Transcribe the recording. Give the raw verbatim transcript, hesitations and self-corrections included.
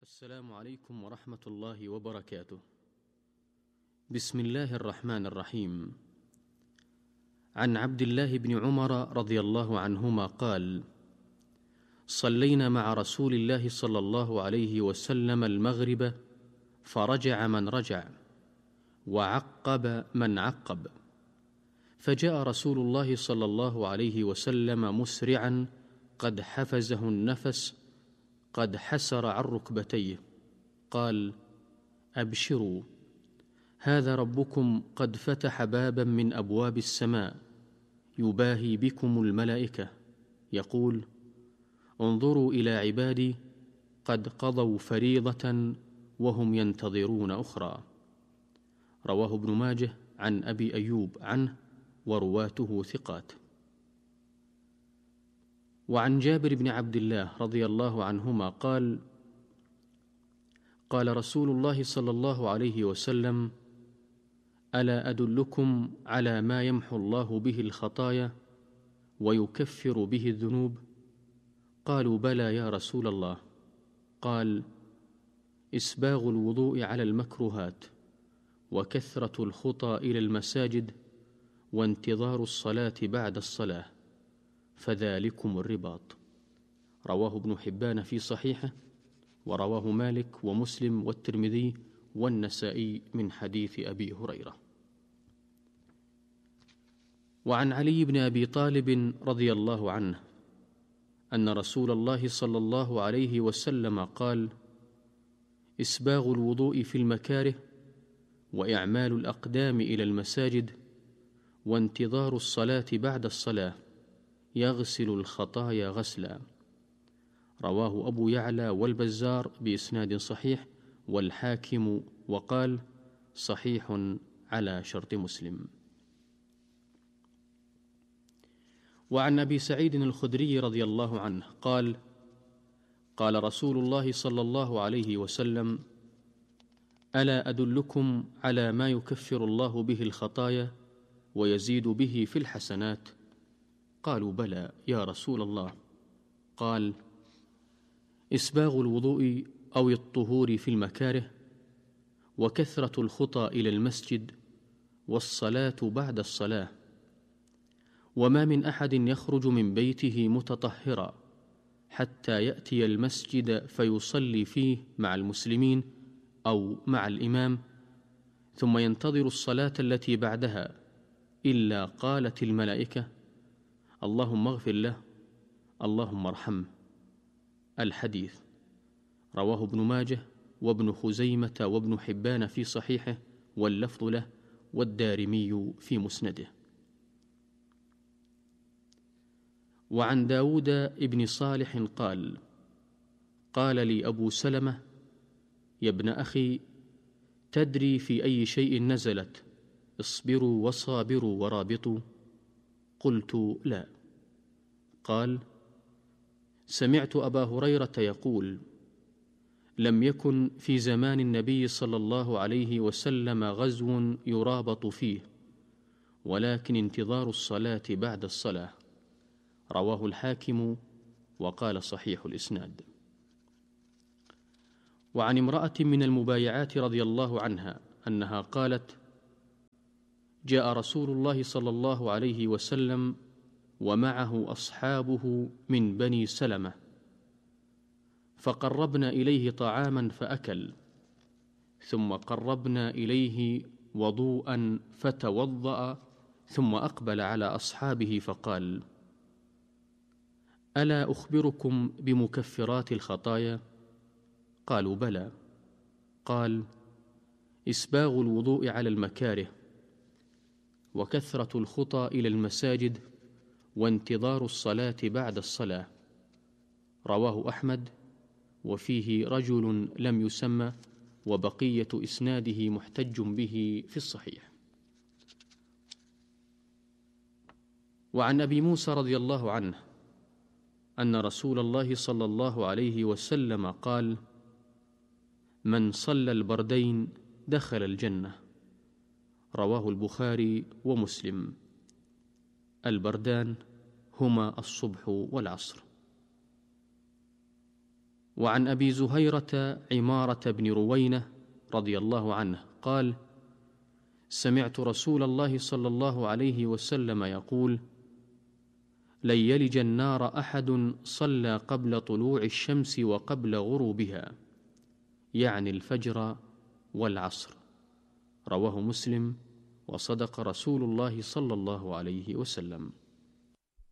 السلام عليكم ورحمة الله وبركاته. بسم الله الرحمن الرحيم. عن عبد الله بن عمر رضي الله عنهما قال: صلينا مع رسول الله صلى الله عليه وسلم المغرب فرجع من رجع وعقب من عقب، فجاء رسول الله صلى الله عليه وسلم مسرعا قد حفزه النفس قد حسر عن ركبتيه، قال: أبشروا، هذا ربكم قد فتح بابا من أبواب السماء يباهي بكم الملائكة، يقول: انظروا إلى عبادي قد قضوا فريضة وهم ينتظرون أخرى. رواه ابن ماجه عن أبي أيوب عنه ورواته ثقات. وعن جابر بن عبد الله رضي الله عنهما قال: قال رسول الله صلى الله عليه وسلم: ألا أدلكم على ما يمحو الله به الخطايا ويكفر به الذنوب؟ قالوا: بلى يا رسول الله. قال: إسباغ الوضوء على المكروهات، وكثرة الخطى إلى المساجد، وانتظار الصلاة بعد الصلاة، فذلكم الرباط. رواه ابن حبان في صحيحه، ورواه مالك ومسلم والترمذي والنسائي من حديث أبي هريرة. وعن علي بن أبي طالب رضي الله عنه أن رسول الله صلى الله عليه وسلم قال: إسباغ الوضوء في المكاره، وإعمال الأقدام إلى المساجد، وانتظار الصلاة بعد الصلاة، يغسل الخطايا غسلا. رواه أبو يعلى والبزار بإسناد صحيح، والحاكم وقال: صحيح على شرط مسلم. وعن أبي سعيد الخدري رضي الله عنه قال: قال رسول الله صلى الله عليه وسلم: ألا أدلكم على ما يكفر الله به الخطايا ويزيد به في الحسنات؟ قالوا: بلى يا رسول الله. قال: إسباغ الوضوء أو الطهور في المكاره، وكثرة الخطى إلى المسجد، والصلاة بعد الصلاة. وما من أحد يخرج من بيته متطهرا حتى يأتي المسجد فيصلي فيه مع المسلمين أو مع الإمام، ثم ينتظر الصلاة التي بعدها، إلا قالت الملائكة: اللهم اغفر له، اللهم ارحمه. الحديث. رواه ابن ماجه وابن خزيمة وابن حبان في صحيحه، واللفظ له، والدارمي في مسنده. وعن داود ابن صالح قال: قال لي أبو سلمة: يا ابن أخي، تدري في أي شيء نزلت اصبروا وصابروا ورابطوا؟ قلت: لا. قال: سمعت أبا هريرة يقول: لم يكن في زمان النبي صلى الله عليه وسلم غزو يرابط فيه، ولكن انتظار الصلاة بعد الصلاة. رواه الحاكم وقال: صحيح الإسناد. وعن امرأة من المبايعات رضي الله عنها أنها قالت: جاء رسول الله صلى الله عليه وسلم ومعه أصحابه من بني سلمة، فقربنا إليه طعاما فأكل، ثم قربنا إليه وضوءا فتوضأ، ثم أقبل على أصحابه فقال: ألا أخبركم بمكفرات الخطايا؟ قالوا: بلى. قال: إسباغ الوضوء على المكاره، وكثرة الخطى إلى المساجد، وانتظار الصلاة بعد الصلاة. رواه أحمد، وفيه رجل لم يسمى، وبقية إسناده محتج به في الصحيح. وعن أبي موسى رضي الله عنه أن رسول الله صلى الله عليه وسلم قال: من صلى البردين دخل الجنة. رواه البخاري ومسلم. البردان هما الصبح والعصر. وعن أبي زهيرة عمارة بن روينة رضي الله عنه قال: سمعت رسول الله صلى الله عليه وسلم يقول: لن يلج النار أحد صلى قبل طلوع الشمس وقبل غروبها، يعني الفجر والعصر. رواه مسلم، وصدق رسول الله صلى الله عليه وسلم.